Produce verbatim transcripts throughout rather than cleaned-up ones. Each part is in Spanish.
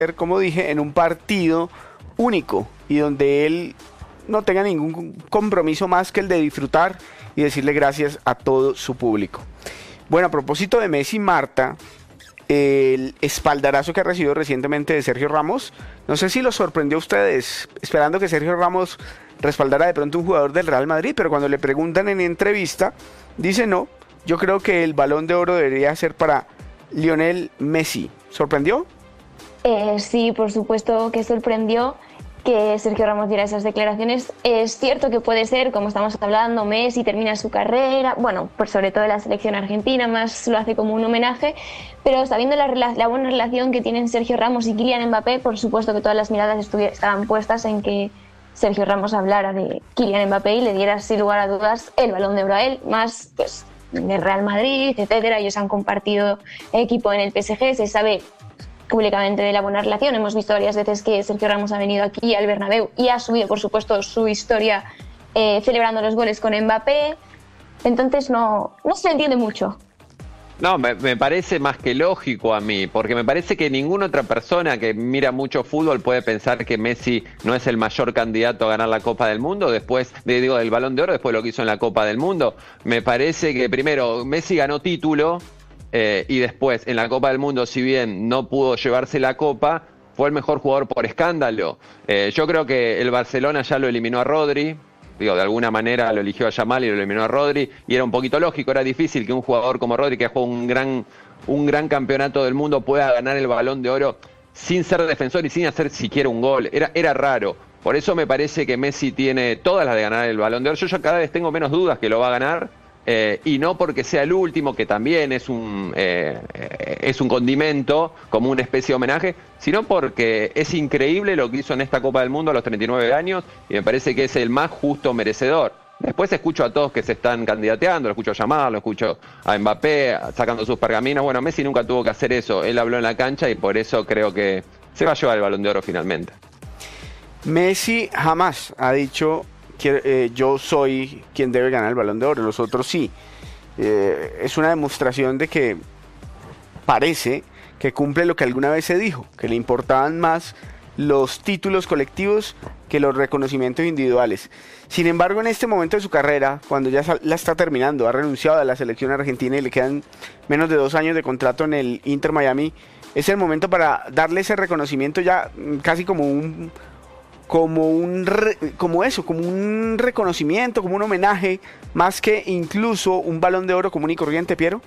como dije, en un partido único y donde él no tenga ningún compromiso más que el de disfrutar y decirle gracias a todo su público. Bueno, a propósito de Messi, Marta, el espaldarazo que ha recibido recientemente de Sergio Ramos, no sé si los sorprendió a ustedes, esperando que Sergio Ramos respaldara de pronto un jugador del Real Madrid, pero cuando le preguntan en entrevista, dice no, yo creo que el Balón de Oro debería ser para Lionel Messi. ¿Sorprendió? Eh, sí, por supuesto que sorprendió que Sergio Ramos diera esas declaraciones. Es cierto que puede ser, como estamos hablando, Messi termina su carrera, bueno, pues sobre todo la selección argentina, más lo hace como un homenaje, pero sabiendo la, la buena relación que tienen Sergio Ramos y Kylian Mbappé, por supuesto que todas las miradas estaban puestas en que Sergio Ramos hablara de Kylian Mbappé y le diera sin lugar a dudas el Balón de Oro a él, más pues de Real Madrid, etcétera. Ellos han compartido equipo en el P S G, se sabe públicamente de la buena relación. Hemos visto varias veces que Sergio Ramos ha venido aquí al Bernabéu y ha subido, por supuesto, su historia eh, celebrando los goles con Mbappé. Entonces no, no se entiende mucho. No, me, me parece más que lógico a mí, porque me parece que ninguna otra persona que mira mucho fútbol puede pensar que Messi no es el mayor candidato a ganar la Copa del Mundo, después, de, digo, del Balón de Oro, después de lo que hizo en la Copa del Mundo. Me parece que primero Messi ganó título, Eh, y después, en la Copa del Mundo, si bien no pudo llevarse la Copa, fue el mejor jugador por escándalo. Eh, yo creo que el Barcelona ya lo eliminó a Rodri, digo, de alguna manera lo eligió a Yamal y lo eliminó a Rodri, y era un poquito lógico, era difícil que un jugador como Rodri, que jugó un gran, un gran campeonato del mundo, pueda ganar el Balón de Oro sin ser defensor y sin hacer siquiera un gol. Era, era raro. Por eso me parece que Messi tiene todas las de ganar el Balón de Oro. Yo ya cada vez tengo menos dudas que lo va a ganar. Eh, y no porque sea el último, que también es un eh, es un condimento, como una especie de homenaje, sino porque es increíble lo que hizo en esta Copa del Mundo a los treinta y nueve años y me parece que es el más justo merecedor. Después escucho a todos que se están candidateando, lo escucho llamar, lo escucho a Mbappé sacando sus pergaminos. Bueno, Messi nunca tuvo que hacer eso, él habló en la cancha y por eso creo que se va a llevar el Balón de Oro finalmente. Messi jamás ha dicho que eh, yo soy quien debe ganar el Balón de Oro, los otros sí. Eh, es una demostración de que parece que cumple lo que alguna vez se dijo, que le importaban más los títulos colectivos que los reconocimientos individuales. Sin embargo, en este momento de su carrera, cuando ya la está terminando, ha renunciado a la selección argentina y le quedan menos de dos años de contrato en el Inter Miami, es el momento para darle ese reconocimiento ya casi como un como un re, como eso, como un reconocimiento, como un homenaje, más que incluso un Balón de Oro común y corriente, Piero.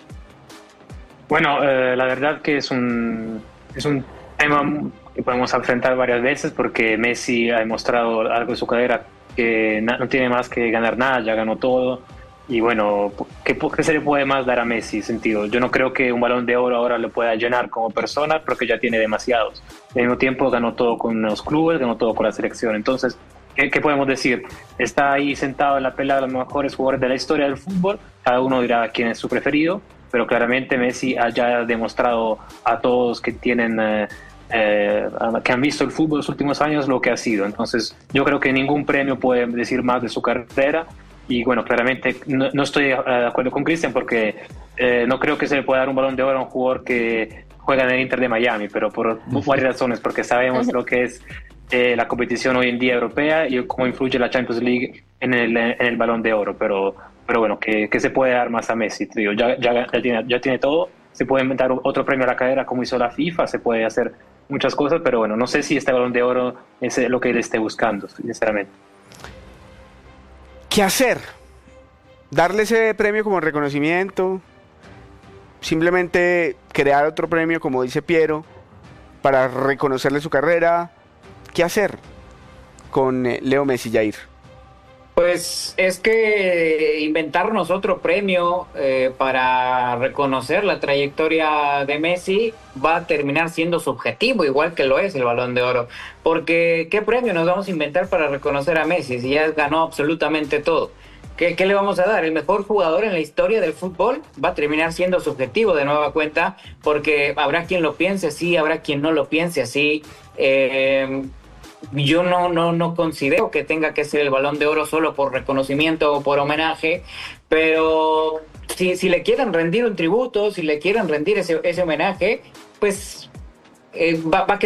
Bueno, eh, la verdad que es un es un tema que podemos enfrentar varias veces porque Messi ha demostrado algo de su carrera que no tiene más que ganar nada, ya ganó todo. Y bueno, ¿qué, ¿qué se le puede más dar a Messi? Sentido? Yo no creo que un Balón de Oro ahora lo pueda llenar como persona porque ya tiene demasiados. Al mismo tiempo ganó todo con los clubes, ganó todo con la selección. Entonces, ¿qué, qué podemos decir? Está ahí sentado en la pelea de los mejores jugadores de la historia del fútbol. Cada uno dirá quién es su preferido, pero claramente Messi ha ya demostrado a todos que tienen... Eh, Eh, que han visto el fútbol los últimos años lo que ha sido. Entonces yo creo que ningún premio puede decir más de su carrera y bueno, claramente no, no estoy uh, de acuerdo con Cristian porque eh, no creo que se le pueda dar un Balón de Oro a un jugador que juega en el Inter de Miami, pero por varias razones, porque sabemos lo que es eh, la competición hoy en día europea y cómo influye la Champions League en el, en el Balón de Oro, pero, pero bueno, que, que se puede dar más a Messi, tío. Ya, ya, ya, tiene, ya tiene todo, se puede inventar otro premio a la carrera como hizo la FIFA, se puede hacer muchas cosas, pero bueno, no sé si este Balón de Oro es lo que él esté buscando, sinceramente. ¿Qué hacer? ¿Darle ese premio como reconocimiento? ¿Simplemente crear otro premio, como dice Piero, para reconocerle su carrera? ¿Qué hacer con Leo Messi, Jair? Pues es que inventarnos otro premio eh, para reconocer la trayectoria de Messi va a terminar siendo subjetivo, igual que lo es el Balón de Oro. Porque ¿qué premio nos vamos a inventar para reconocer a Messi si ya ganó absolutamente todo? ¿Qué, ¿Qué le vamos a dar? ¿El mejor jugador en la historia del fútbol? Va a terminar siendo subjetivo de nueva cuenta, porque habrá quien lo piense así, habrá quien no lo piense así. Eh, yo no, no, no considero que tenga que ser el Balón de Oro solo por reconocimiento o por homenaje, pero si, si le quieren rendir un tributo, si le quieren rendir ese, ese homenaje, pues eh, va, va a